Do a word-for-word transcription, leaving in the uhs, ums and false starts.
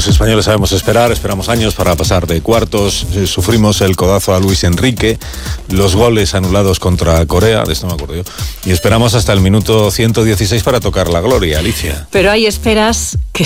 Los españoles sabemos esperar, esperamos años para pasar de cuartos, eh, sufrimos el codazo a Luis Enrique, los goles anulados contra Corea, de esto me acuerdo yo, y esperamos hasta el minuto ciento dieciséis para tocar la gloria, Alicia. Pero hay esperas que